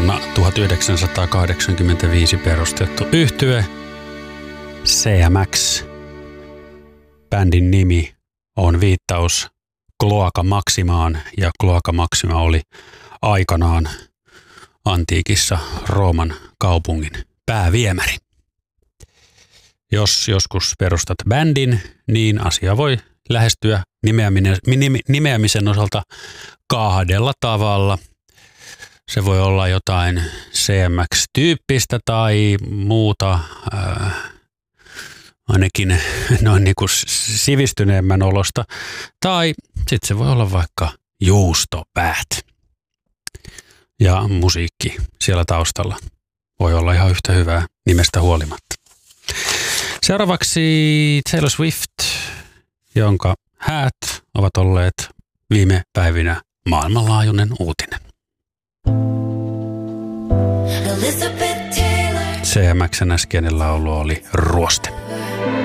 Vuonna 1985 perustettu yhtye CMX. Bändin nimi on viittaus Cloaca Maximaan, ja Cloaca Maxima oli aikanaan antiikissa Rooman kaupungin pääviemäri. Jos joskus perustat bändin, niin asia voi lähestyä nimeämisen osalta kahdella tavalla. Se voi olla jotain CMX-tyyppistä tai muuta, ainakin noin niin kuin sivistyneemmän olosta. Tai sitten se voi olla vaikka juustopäät. Ja musiikki siellä taustalla voi olla ihan yhtä hyvää nimestä huolimatta. Seuraavaksi Taylor Swift, jonka häät ovat olleet viime päivinä maailmanlaajuinen uutinen. CMX:n äskeinen laulu oli Ruoste.